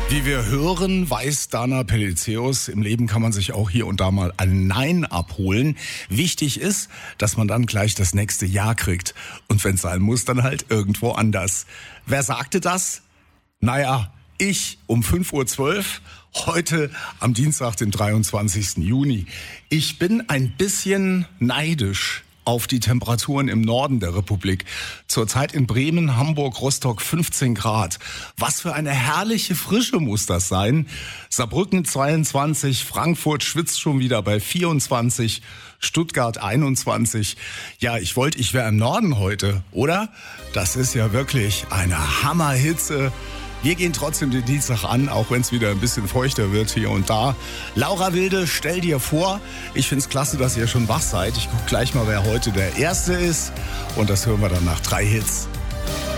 Wie wir hören, weiß Dana Pelizios, im Leben kann man sich auch hier und da mal ein Nein abholen. Wichtig ist, dass man dann gleich das nächste Ja kriegt. Und wenn es sein muss, dann halt irgendwo anders. Wer sagte das? Naja, ich um 5:12 Uhr, heute am Dienstag, den 23. Juni. Ich bin ein bisschen neidisch auf die Temperaturen im Norden der Republik. Zurzeit in Bremen, Hamburg, Rostock 15 Grad. Was für eine herrliche Frische muss das sein. Saarbrücken 22, Frankfurt schwitzt schon wieder bei 24, Stuttgart 21. Ja, ich wäre im Norden heute, oder? Das ist ja wirklich eine Hammerhitze. Wir gehen trotzdem den Dienstag an, auch wenn es wieder ein bisschen feuchter wird hier und da. Laura Wilde, stell dir vor, ich find's klasse, dass ihr schon wach seid. Ich guck gleich mal, wer heute der Erste ist. Und das hören wir dann nach 3 Hits.